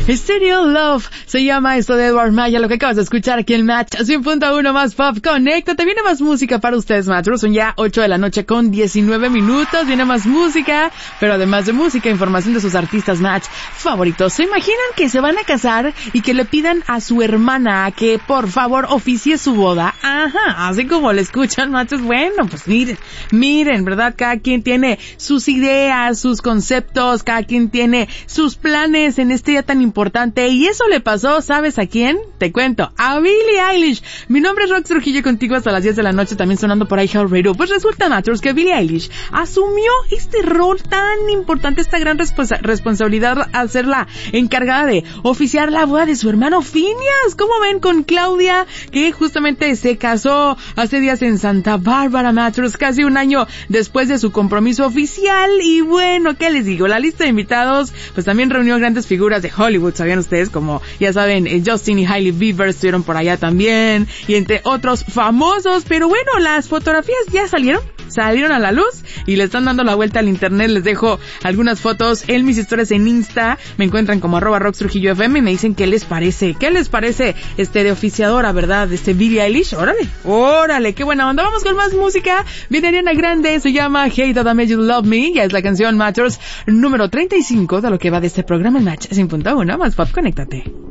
Stereo Love se llama esto de Edward Maya, lo que acabas de escuchar aquí en Match 100.1 más Pop. Conéctate, viene más música para ustedes, Match. Son ya 8 de la noche con 19 minutos, viene más música, pero además de música, información de sus artistas Match favoritos. ¿Se imaginan que se van a casar y que le pidan a su hermana que por favor oficie su boda? Ajá, así como le escuchan, Match. Bueno, pues miren, ¿verdad? Cada quien tiene sus ideas, sus conceptos, cada quien tiene sus planes en este día tan importante, y eso le pasó, ¿sabes a quién? Te cuento, a Billie Eilish. Mi nombre es Rox Trujillo, contigo hasta las 10 de la noche, también sonando por iHeart Radio. Pues resulta, Matros, que Billie Eilish asumió este rol tan importante, esta gran responsabilidad al ser la encargada de oficiar la boda de su hermano Phineas. ¿Cómo ven con Claudia, que justamente se casó hace días en Santa Bárbara, Matros, casi un año después de su compromiso oficial? Y bueno, ¿qué les digo? La lista de invitados pues también reunió grandes figuras de Hollywood, ¿sabían ustedes? Como, ya saben, Justin y Hailey Bieber estuvieron por allá también, y entre otros famosos. Pero bueno, las fotografías ya salieron a la luz y le están dando la vuelta al internet. Les dejo algunas fotos en mis historias en Insta, me encuentran como @RoxTrujilloFM y me dicen qué les parece de oficiadora, ¿verdad? Billie Eilish. Órale, qué buena onda. Vamos con más música. Viene Ariana Grande, se llama Hey That I Made You Love Me, ya es la canción Matters número 35 de lo que va de este programa en Match 100.1 más Pop. Conéctate.